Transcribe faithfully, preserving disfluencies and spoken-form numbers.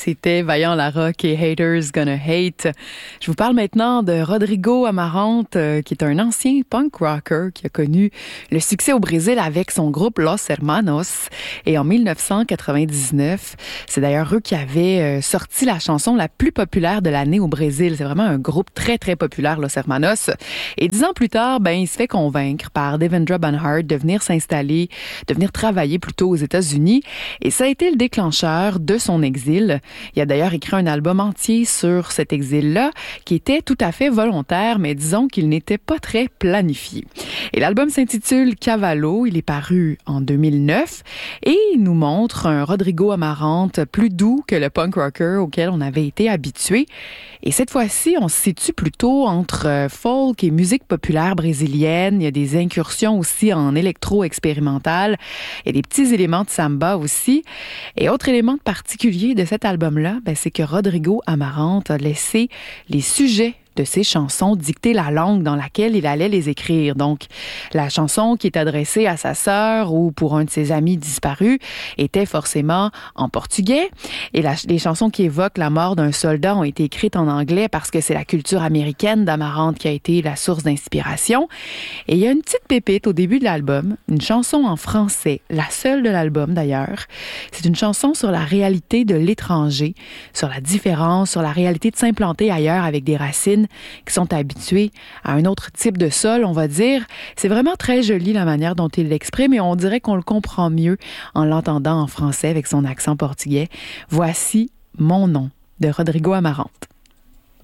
C'était Vaillant Larocque et Haters Gonna Hate. Je vous parle maintenant de Rodrigo Amarante, euh, qui est un ancien punk rocker qui a connu le succès au Brésil avec son groupe Los Hermanos. Et en dix-neuf cent quatre-vingt-dix-neuf, c'est d'ailleurs eux qui avaient euh, sorti la chanson la plus populaire de l'année au Brésil. C'est vraiment un groupe très, très populaire, Los Hermanos. Et dix ans plus tard, ben, il se fait convaincre par Devendra Banhart de venir s'installer, de venir travailler plutôt aux États-Unis. Et ça a été le déclencheur de son exil. Il a d'ailleurs écrit un album entier sur cet exil-là qui était tout à fait volontaire, mais disons qu'il n'était pas très planifié. Et l'album s'intitule Cavallo. Il est paru en deux mille neuf et il nous montre un Rodrigo Amarante plus doux que le punk rocker auquel on avait été habitué. Et cette fois-ci, on se situe plutôt entre folk et musique populaire brésilienne. Il y a des incursions aussi en électro-expérimental. Il y a des petits éléments de samba aussi. Et autre élément particulier de cet album-là, ben, c'est que Rodrigo Amarante a laissé les sujets de ses chansons dicter la langue dans laquelle il allait les écrire. Donc, la chanson qui est adressée à sa sœur ou pour un de ses amis disparus était forcément en portugais. Et la, les chansons qui évoquent la mort d'un soldat ont été écrites en anglais parce que c'est la culture américaine d'Amarante qui a été la source d'inspiration. Et il y a une petite pépite au début de l'album, une chanson en français, la seule de l'album d'ailleurs. C'est une chanson sur la réalité de l'étranger, sur la différence, sur la réalité de s'implanter ailleurs avec des racines qui sont habitués à un autre type de sol, on va dire. C'est vraiment très joli la manière dont il l'exprime et on dirait qu'on le comprend mieux en l'entendant en français avec son accent portugais. Voici Mon nom de Rodrigo Amarante.